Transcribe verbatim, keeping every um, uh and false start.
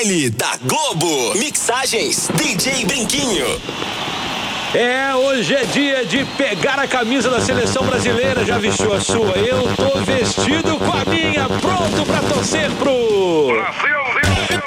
Ele, da Globo. Mixagens D J Brinquinho. É, hoje é dia de pegar a camisa da seleção brasileira. Já vestiu a sua? Eu tô vestido com a minha, pronto pra torcer pro